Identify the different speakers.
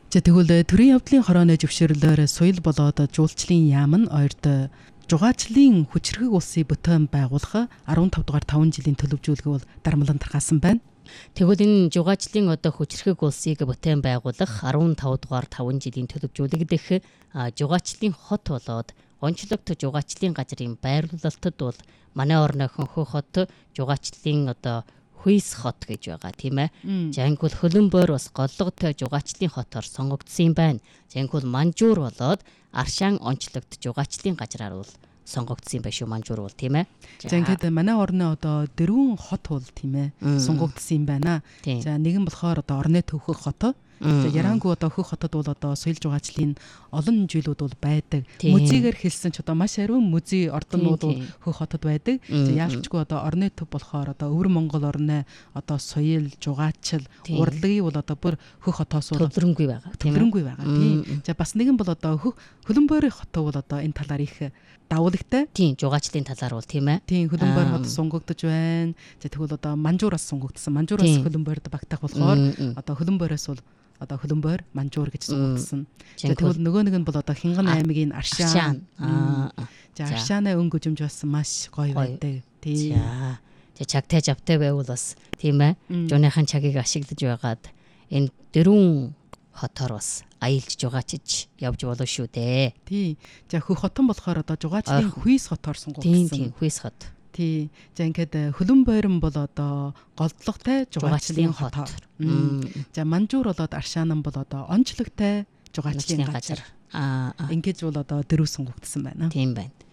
Speaker 1: За тэгвэл төрийн явдлын хорооны зөвшөөрлөөр соёл болоод жуулчлалын яам нь ойрд жугаачлалын хүчирхэг улсыг бүтээн байгуулах 15 дугаар 5 жилийн төлөвлөгөөг бол дармлан тархаасан байна.
Speaker 2: Тэгвэл энэ жугаачлалын одоо хүчирхэг улсыг бүтээн байгуулах 15 дугаар 5 жилийн төлөвлөгөөлөгдөх жугаачлалын хот болоод онцлогт жугаачлалын газрын байрлуулалтад бол манай орны хөнхөө хот жугаачлалын одоо Хүйс хот гэж байгаа тийм ээ. За ингэвэл Хөлбөмбөр бас голлогт жугаачлалын хотоор сонгогдсон юм байна. За ингэвэл Манжуур болоод Аршаан онцлогт жугаачлалын газраар бол сонгогдсон юм байна шүү Манжуур бол тийм ээ.
Speaker 1: За ингээд манай орны одоо дөрвөн хот бол тийм ээ сонгогдсон юм байна. За нэгэн болохоор одоо орны төвхөх хот. За Ярангүй одоо хөх хотод бол одоо соёл жугаачлалын олон жилүүд бол байдаг. Музейгээр хэлсэн ч одоо маш ариун музей ордонууд бол хөх хотод байдаг. За яалчгүй одоо орны төв болохоор одоо Өвөр Монгол орны одоо соёл жугаачил урлагийн бол одоо бүр хөх хотоос
Speaker 2: төвлөрөнгүй байгаа.
Speaker 1: Төвлөрөнгүй байгаа. Тийм. За бас нэгэн бол одоо Хөлбөмбөрийн хот бол одоо энэ талаар их давуулагтай.
Speaker 2: Тийм жугаачлалын талаар бол тийм ээ.
Speaker 1: Тийм Хөлбөмбөр хот сунгагдж байна. За тэгвэл одоо Манжуураас сунгагдсан. Манжуураас Хөлбөмбөрд багтаах болохоор одоо Хөлбөмбөрөөс бол одоо Хөлбөмбөр Манжуур гэж сунгагдсан. За тэгвэл нөгөө нэг нь бол одоо Хинган аймгийн Аршаан. За Аршааны өнгө гүжимж бас маш гоё байдаг.
Speaker 2: Тийм. За чагтай жавтай байвал бас тийм ээ. Жууныхан чагийг ашиглаж байгаад энэ дөрвөн хотоор бас аялж жугаачиж явж болно шүү дээ.
Speaker 1: Тий. За хөх хотон болохоор одоо жугаачдын Хүйс хотоор сунгагдсан.
Speaker 2: Тийм Хүйс хот.
Speaker 1: Тий. За ингээд Хөлбөмбөрн бол одоо голдлогтой жугаачлалын хотоор. За Манжуур болоод Аршаан бол одоо онцлогтой жугаачлалын газар. Ингэж бол одоо дөрөв сонгогдсон байна.
Speaker 2: Тийм байна.